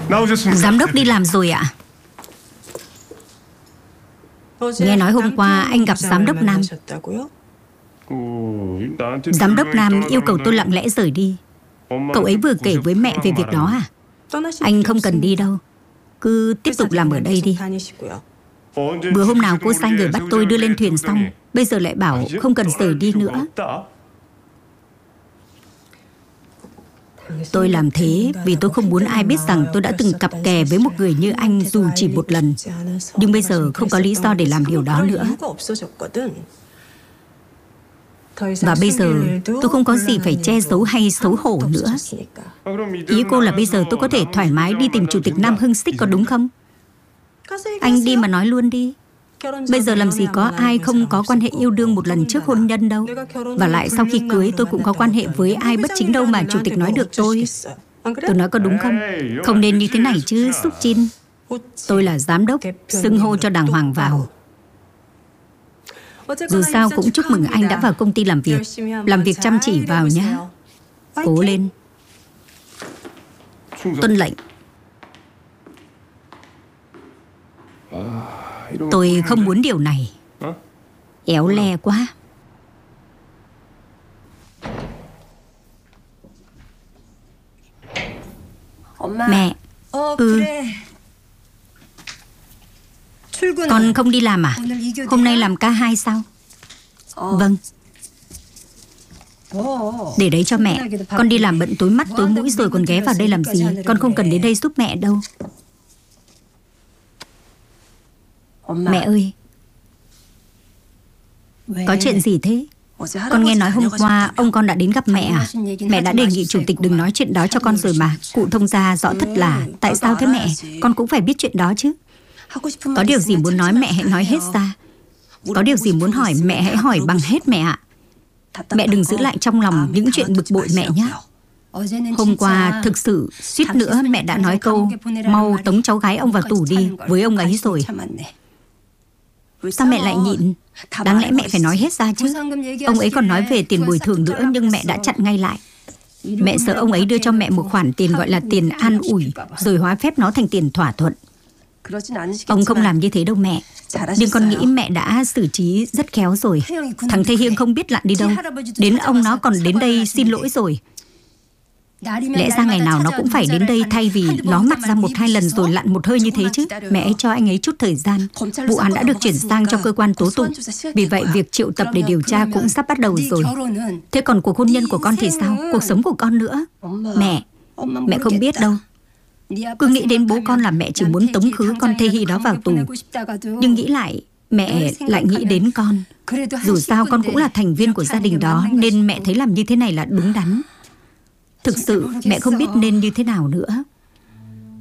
Giám đốc đi làm rồi ạ? Nghe nói hôm qua anh gặp giám đốc Nam. Giám đốc Nam yêu cầu tôi lặng lẽ rời đi. Cậu ấy vừa kể với mẹ về việc đó à? Anh không cần đi đâu, cứ tiếp tục làm ở đây đi. Vừa hôm nào cô sai người bắt tôi đưa lên thuyền xong, bây giờ lại bảo không cần rời đi nữa. Tôi làm thế vì tôi không muốn ai biết rằng tôi đã từng cặp kè với một người như anh dù chỉ một lần. Nhưng bây giờ không có lý do để làm điều đó nữa. Và bây giờ tôi không có gì phải che giấu hay xấu hổ nữa. Ý cô là bây giờ tôi có thể thoải mái đi tìm Chủ tịch Nam Hưng Xích có đúng không? Anh đi mà nói luôn đi. Bây giờ làm gì có ai không có quan hệ yêu đương một lần trước hôn nhân đâu. Và lại sau khi cưới tôi cũng có quan hệ với ai bất chính đâu mà Chủ tịch nói được tôi. Tôi nói có đúng không? Không nên như thế này chứ, Súc Chin. Tôi là giám đốc, xưng hô cho đàng hoàng vào. Dù sao cũng chúc mừng anh đã vào công ty làm việc. Làm việc chăm chỉ vào nhé. Cố lên. Tuân lệnh. Tôi không muốn điều này. Éo le quá. Mẹ. Con không đi làm à? Hôm nay làm ca 2 sao? Vâng. Để đấy cho mẹ. Con đi làm bận tối mắt tối mũi rồi còn ghé vào đây làm gì? Con không cần đến đây giúp mẹ đâu. Mẹ ơi. Có chuyện gì thế? Con nghe nói hôm qua ông con đã đến gặp mẹ à? Mẹ đã đề nghị chủ tịch đừng nói chuyện đó cho con rồi mà. Cụ thông gia rõ thất là. Tại sao thế mẹ? Con cũng phải biết chuyện đó chứ. Có điều gì muốn nói mẹ hãy nói hết ra. Có điều gì muốn hỏi mẹ hãy hỏi bằng hết mẹ ạ. Mẹ đừng giữ lại trong lòng những chuyện bực bội mẹ nhé. Hôm qua thực sự suýt nữa mẹ đã nói câu mau tống cháu gái ông vào tù đi với ông ấy rồi. Sao mẹ lại nhịn? Đáng lẽ mẹ phải nói hết ra chứ. Ông ấy còn nói về tiền bồi thường nữa nhưng mẹ đã chặn ngay lại. Mẹ sợ ông ấy đưa cho mẹ một khoản tiền gọi là tiền an ủi rồi hóa phép nó thành tiền thỏa thuận. Ông không làm như thế đâu mẹ. Nhưng con nghĩ mẹ đã xử trí rất khéo rồi. Thằng Thê Hiêng không biết lặn đi đâu. Đến ông nó còn đến đây xin lỗi rồi. Lẽ ra ngày nào nó cũng phải đến đây thay vì ló mặt ra 1-2 lần rồi lặn một hơi như thế chứ. Mẹ hãy cho anh ấy chút thời gian. Vụ án đã được chuyển sang cho cơ quan tố tụng. Vì vậy việc triệu tập để điều tra cũng sắp bắt đầu rồi. Thế còn cuộc hôn nhân của con thì sao? Cuộc sống của con nữa? Mẹ không biết đâu. Cứ nghĩ đến bố con là mẹ chỉ muốn tống khứ con Thê Hy đó vào tù. Nhưng nghĩ lại, mẹ lại nghĩ đến con. Dù sao con cũng là thành viên của gia đình đó nên mẹ thấy làm như thế này là đúng đắn. Thực sự mẹ không biết nên như thế nào nữa.